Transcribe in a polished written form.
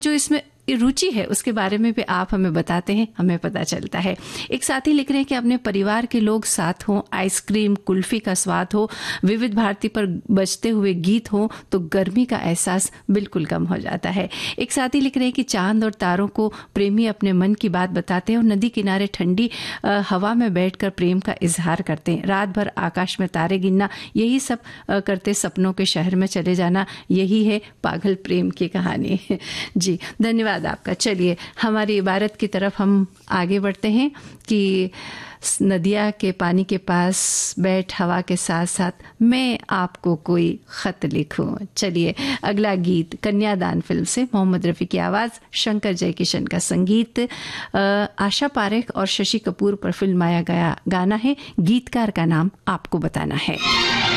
जो इसमें रुचि है उसके बारे में भी आप हमें बताते हैं, हमें पता चलता है। एक साथी लिख रहे हैं कि अपने परिवार के लोग साथ हों, आइसक्रीम कुल्फी का स्वाद हो, विविध भारती पर बजते हुए गीत हो तो गर्मी का एहसास बिल्कुल कम हो जाता है। एक साथी लिख रहे हैं कि चांद और तारों को प्रेमी अपने मन की बात बताते हैं और नदी किनारे ठंडी हवा में बैठकर प्रेम का इजहार करते हैं। रात भर आकाश में तारे गिनना, यही सब करते सपनों के शहर में चले जाना, यही है पागल प्रेम की कहानी। जी धन्यवाद आपका। चलिए हमारी इबारत की तरफ हम आगे बढ़ते हैं कि नदिया के पानी के पास बैठ हवा के साथ साथ मैं आपको कोई खत लिखूं। चलिए अगला गीत कन्यादान फिल्म से, मोहम्मद रफ़ी की आवाज़, शंकर जयकिशन का संगीत, आशा पारेख और शशि कपूर पर फिल्माया गया गाना है। गीतकार का नाम आपको बताना है।